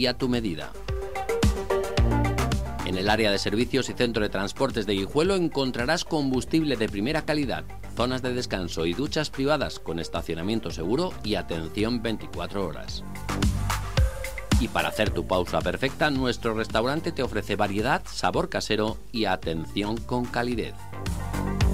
y a tu medida. En el área de servicios y centro de transportes de Guijuelo encontrarás combustible de primera calidad, zonas de descanso y duchas privadas con estacionamiento seguro y atención 24 horas. Y para hacer tu pausa perfecta, nuestro restaurante te ofrece variedad, sabor casero y atención con calidez.